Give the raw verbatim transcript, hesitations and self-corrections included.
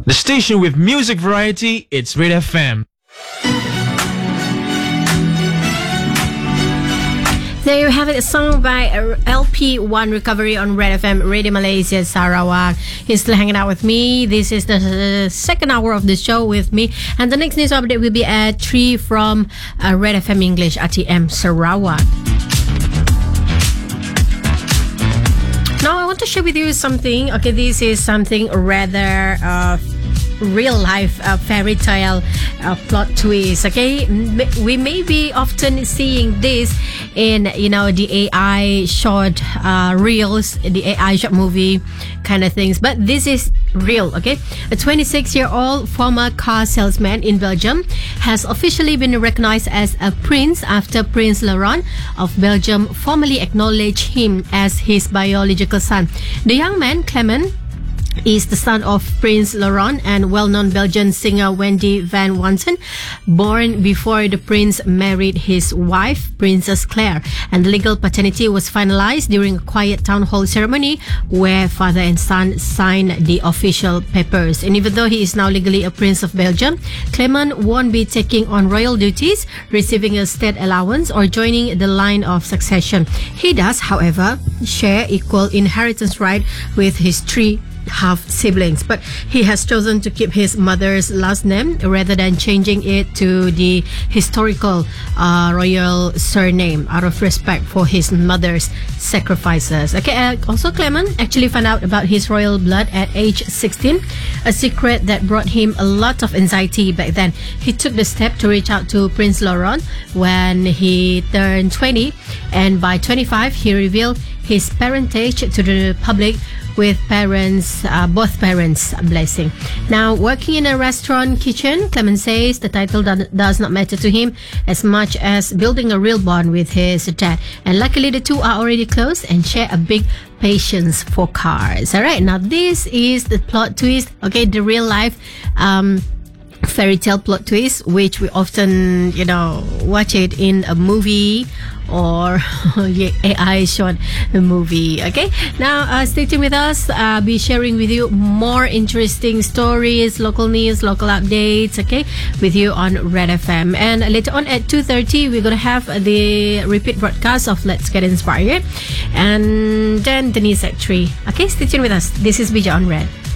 The station with music variety, it's Red F M. There you have it, a song by L P one Recovery on Red F M, Radio Malaysia, Sarawak. He's still hanging out with me. This is the second hour of the show with me. And the next news update will be at three from uh, Red F M English, R T M Sarawak. Now I want to share with you something. Okay, this is something rather uh, real life uh, fairy tale uh, plot twist. Okay, we may be often seeing this in, you know, the A I short uh, reels, the A I short movie kind of things, but this is real. Okay, a twenty-six year old former car salesman in Belgium has officially been recognized as a prince after Prince Laurent of Belgium formally acknowledged him as his biological son. The young man, Clement, is the son of Prince Laurent and well-known Belgian singer Wendy van Wanten, born before the prince married his wife, Princess Claire. And the legal paternity was finalized during a quiet town hall ceremony where father and son signed the official papers. And even though he is now legally a prince of Belgium, Clement won't be taking on royal duties, receiving a state allowance, or joining the line of succession. He does, however, share equal inheritance right with his three half siblings, but he has chosen to keep his mother's last name rather than changing it to the historical uh, royal surname out of respect for his mother's sacrifices. Okay, uh, also Clement actually found out about his royal blood at age sixteen, a secret that brought him a lot of anxiety back then. He took the step to reach out to Prince Laurent when he turned twenty, and by twenty-five he revealed his parentage to the public with parents, uh, both parents' blessing. Now, working in a restaurant kitchen, Clement says the title do- does not matter to him as much as building a real bond with his dad. And luckily, the two are already close and share a big patience for cars. All right, now this is the plot twist. Okay, the real life um, fairy tale plot twist, which we often, you know, watch it in a movie or A I short movie. Okay, now uh, stay tuned with us. I'll be sharing with you more interesting stories, local news, local updates, okay, with you on Red F M. And later on at two thirty, we're going to have the repeat broadcast of Let's Get Inspired, and then Denise at three. Okay, stay tuned with us. This is Bija on Red.